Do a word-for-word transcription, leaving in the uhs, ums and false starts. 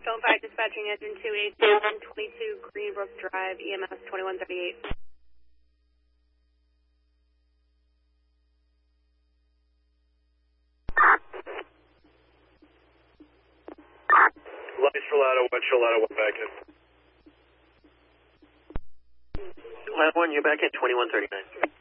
Phone five dispatching engine two eight seven twenty-two Greenbrook Drive, E M S twenty-one thirty-eight. Lights for Ladder one, show Ladder one back in. Ladder one, you're back in twenty-one thirty-nine.